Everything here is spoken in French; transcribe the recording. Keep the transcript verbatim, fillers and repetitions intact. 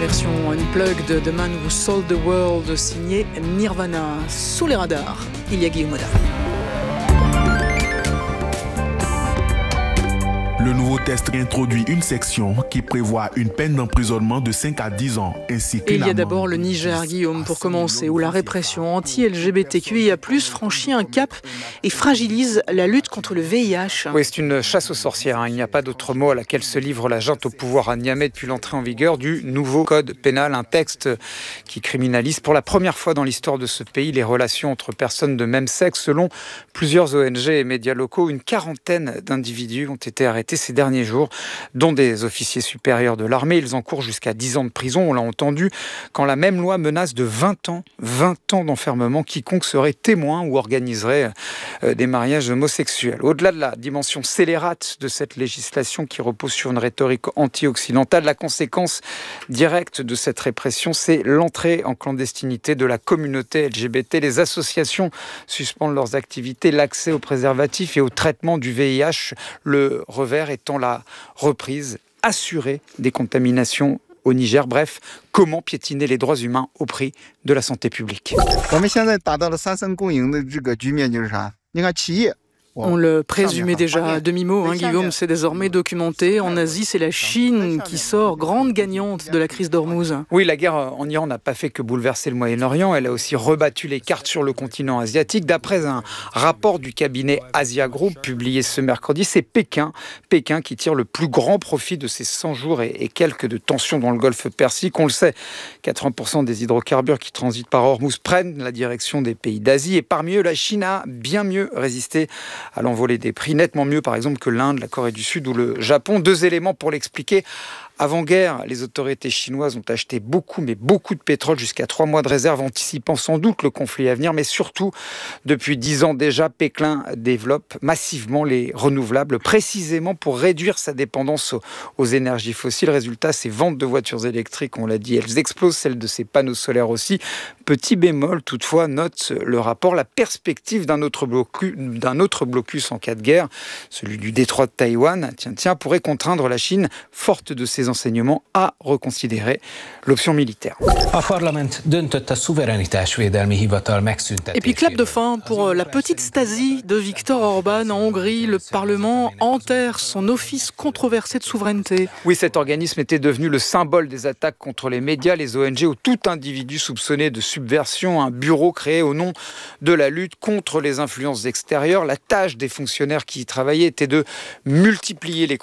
version unplugged de The Man Who Sold the World signée Nirvana. Sous les radars, il y a Guillaume Audin. Le nouveau texte introduit une section qui prévoit une peine d'emprisonnement de cinq à dix ans, ainsi que Et il y a d'abord le Niger, Guillaume, pour commencer, où la répression anti-L G B T Q I A plus, franchit un cap et fragilise la lutte contre le V I H. Oui, c'est une chasse aux sorcières. Hein. Il n'y a pas d'autre mot à laquelle se livre la junte au pouvoir à Niamey depuis l'entrée en vigueur du nouveau code pénal, un texte qui criminalise pour la première fois dans l'histoire de ce pays les relations entre personnes de même sexe. Selon plusieurs O N G et médias locaux, une quarantaine d'individus ont été arrêtés ces derniers jours, dont des officiers supérieurs de l'armée. Ils encourent jusqu'à dix ans de prison, on l'a entendu, quand la même loi menace de vingt ans, vingt ans d'enfermement quiconque serait témoin ou organiserait des mariages homosexuels. Au-delà de la dimension scélérate de cette législation qui repose sur une rhétorique anti-occidentale, la conséquence directe de cette répression, c'est l'entrée en clandestinité de la communauté L G B T. Les associations suspendent leurs activités, l'accès aux préservatifs et au traitement du V I H, le revers étant la reprise assurée des contaminations au Niger. Bref, comment piétiner les droits humains au prix de la santé publique. On le présumait déjà à demi-mot, hein, Guillaume, c'est désormais documenté. En Asie, c'est la Chine qui sort grande gagnante de la crise d'Ormuz. Oui, la guerre en Iran n'a pas fait que bouleverser le Moyen-Orient, elle a aussi rebattu les cartes sur le continent asiatique. D'après un rapport du cabinet Asia Group publié ce mercredi, c'est Pékin, Pékin qui tire le plus grand profit de ces cent jours et, et quelques de tensions dans le golfe Persique. On le sait, quatre-vingts pour cent des hydrocarbures qui transitent par Ormuz prennent la direction des pays d'Asie et parmi eux, la Chine a bien mieux résisté à l'envolée des prix, nettement mieux par exemple que l'Inde, la Corée du Sud ou le Japon. Deux éléments pour l'expliquer. Avant-guerre, les autorités chinoises ont acheté beaucoup, mais beaucoup de pétrole, jusqu'à trois mois de réserve, anticipant sans doute le conflit à venir. Mais surtout, depuis dix ans déjà, Pékin développe massivement les renouvelables, précisément pour réduire sa dépendance aux, aux énergies fossiles. Résultat, ces ventes de voitures électriques, on l'a dit, elles explosent, celles de ces panneaux solaires aussi. Petit bémol, toutefois, note le rapport, la perspective d'un autre blocus, d'un autre blocus en cas de guerre, celui du détroit de Taïwan, tiens, tiens, pourrait contraindre la Chine, forte de ses enseignements, à reconsidérer l'option militaire. Et puis clap de fin pour la petite Stasi de Viktor Orban en Hongrie. Le Parlement enterre son office controversé de souveraineté. Oui, cet organisme était devenu le symbole des attaques contre les médias, les O N G ou tout individu soupçonné de subversion. Un bureau créé au nom de la lutte contre les influences extérieures. La tâche des fonctionnaires qui y travaillaient était de multiplier les